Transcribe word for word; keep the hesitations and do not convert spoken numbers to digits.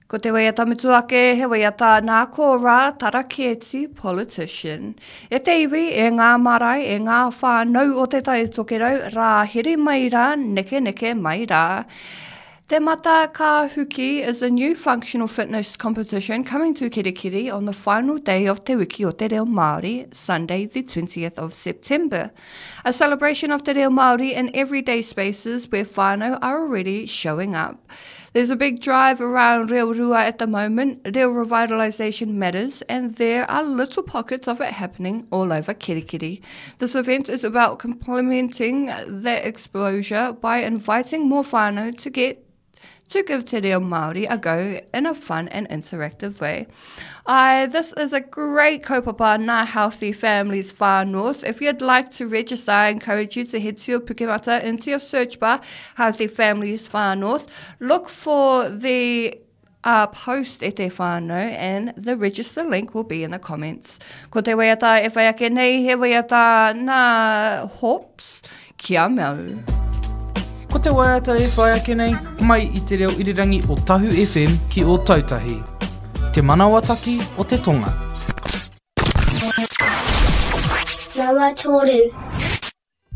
Ko te waiata mituake, he waiata nā ko rā tarakieti politician. E te iwi e ngā marae, e ngā whānau o te tai tokerau, rā here mai rā, neke neke mai rā. Te Mata Ka Huki is a new functional fitness competition coming to Kirikiri on the final day of Te Wiki o Te Reo Māori, Sunday the twentieth of September. A celebration of Te Reo Māori in everyday spaces where whānau are already showing up. There's a big drive around Reo Rua at the moment. Reo revitalisation matters, and there are little pockets of it happening all over Kirikiri. This event is about complementing that exposure by inviting more whānau to get to give Te Reo Māori a go in a fun and interactive way. I, this is a great kaupapa Ngā Healthy Families Far North. If you'd like to register, I encourage you to head to your Pukemata, into your search bar, Healthy Families Far North. Look for the uh, post e te whānau, and the register link will be in the comments. Ko te waiata e whaiake nei, he waiata Ngā Hops, kia mau. Ko te waiata e whaiake nei, mai i te reo irirangi o Tahu F M ki o Tautahi. Te manawataki o te tonga. Rawa Toru.